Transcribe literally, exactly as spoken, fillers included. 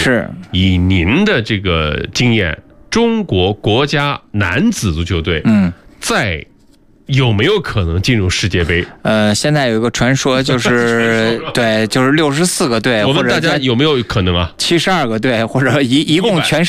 是以您的这个经验，中国国家男子足球队， 嗯， 在有没有可能进入世界杯？ 呃，现在有一个传说，就是对，就是六十四个队， 我或者问大家有没有可能啊？ 七十二个队，或者一一共全